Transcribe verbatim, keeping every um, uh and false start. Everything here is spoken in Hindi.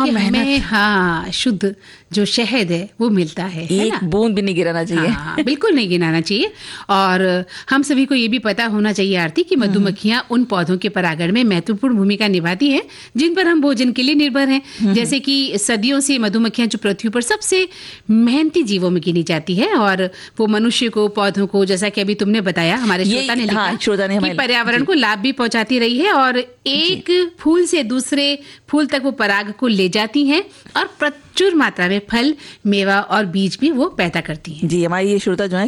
कि हमें हाँ शुद्ध जो शहद है वो मिलता है, है एक ना? बूंद भी नहीं गिराना चाहिए। हाँ, बिल्कुल नहीं गिराना चाहिए। और हम सभी को ये भी पता होना चाहिए आरती कि मधुमक्खियां उन पौधों के परागण में महत्वपूर्ण भूमिका निभाती हैं जिन पर हम भोजन के लिए निर्भर हैं। जैसे कि सदियों से मधुमक्खियां जो पृथ्वी पर सबसे मेहनती जीवों में गिनी जाती है और वो मनुष्य को, पौधों को, जैसा कि अभी तुमने बताया, हमारे ये- श्रोता ने लिखा हाँ, श्रोता ने कि हमारे- पर्यावरण को लाभ भी पहुंचाती रही है और एक फूल से दूसरे फूल तक वो पराग को ले जाती हैं और प्रचुर मात्रा में फल, मेवा और बीज भी वो पैदा करती हैं। जी, हमारी ये श्रोता जो है